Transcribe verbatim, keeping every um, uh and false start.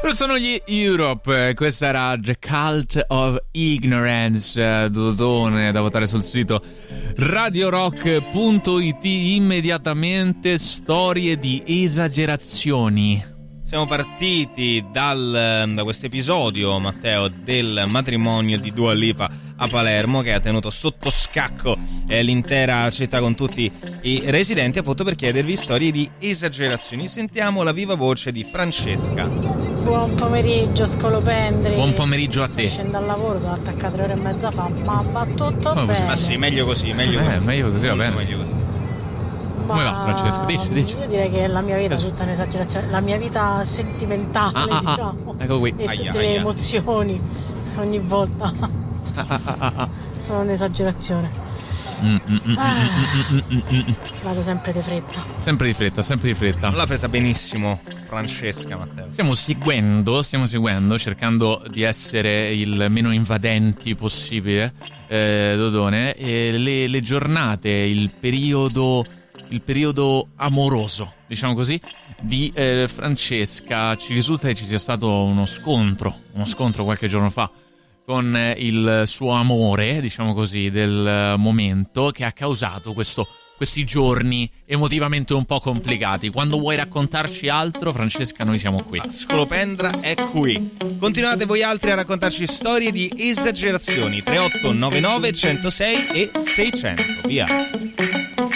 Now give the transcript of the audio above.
Sono gli Europe, questa era The Cult of Ignorance, Dodone, da votare sul sito radio rock punto it. Immediatamente storie di esagerazioni. Siamo partiti dal, da questo episodio, Matteo, del matrimonio di Dua Lipa a Palermo, che ha tenuto sotto scacco eh, l'intera città con tutti i residenti, appunto per chiedervi storie di esagerazioni. Sentiamo la viva voce di Francesca. Buon pomeriggio scolopendri. Buon pomeriggio a te. Sto scendo al lavoro, sono attaccate ore e mezza fa, ma va tutto oh, bene. Ma sì, meglio così, meglio così. Eh, meglio così, va bene. Meglio così. Come va, Francesco? Dici, dici. Io direi che la mia vita è tutta un'esagerazione, la mia vita sentimentale, ah, ah, diciamo. Ah, ecco qui. E aia, tutte aia. le emozioni ogni volta Ah, ah, ah, ah. sono un'esagerazione. Mm, mm, mm, Ah, mm, mm, mm, mm. vado sempre di fretta. Sempre di fretta, sempre di fretta. Non l'ha presa benissimo Francesca, Matteo. Stiamo seguendo, stiamo seguendo, cercando di essere il meno invadenti possibile, eh, Dodone, e le, le giornate, il periodo, il periodo amoroso, diciamo così, di eh, Francesca. Ci risulta che ci sia stato uno scontro, uno scontro qualche giorno fa con eh, il suo amore, diciamo così, del momento, che ha causato questo questi giorni emotivamente un po' complicati. Quando vuoi raccontarci altro, Francesca, noi siamo qui. La Scolopendra è qui. Continuate voi altri a raccontarci storie di esagerazioni. Tre otto nove nove uno zero sei e seicento. Via.